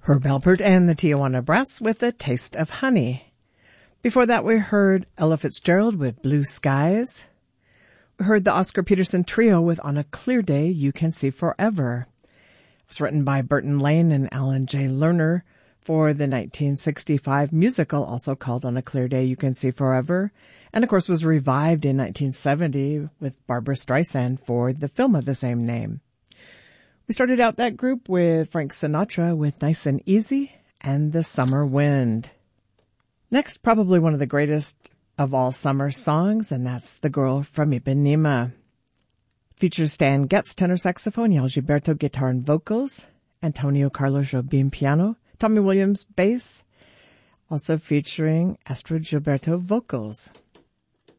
Herb Alpert and the Tijuana Brass with A Taste of Honey. Before that, we heard Ella Fitzgerald with Blue Skies. We heard the Oscar Peterson Trio with On a Clear Day You Can See Forever. It was written by Burton Lane and Alan J. Lerner for the 1965 musical, also called On a Clear Day You Can See Forever, and of course was revived in 1970 with Barbra Streisand for the film of the same name. We started out that group with Frank Sinatra with Nice and Easy and The Summer Wind. Next, probably one of the greatest of all summer songs, and that's The Girl from Ipanema. Features Stan Getz, tenor saxophone, Yal Gilberto, guitar and vocals, Antonio Carlos Jobim, piano, Tommy Williams, bass, also featuring Astrid Gilberto, vocals.